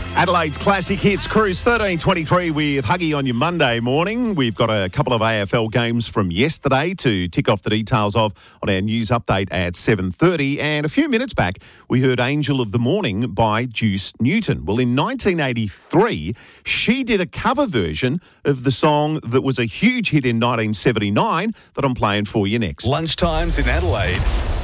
Adelaide's Classic Hits Cruise 13:23 with Huggy on your Monday morning. We've got a couple of AFL games from yesterday to tick off the details of on our news update at 7:30. And a few minutes back, we heard Angel of the Morning by Juice Newton. Well, in 1983, she did a cover version of the song that was a huge hit in 1979 that I'm playing for you next. Lunchtimes in Adelaide.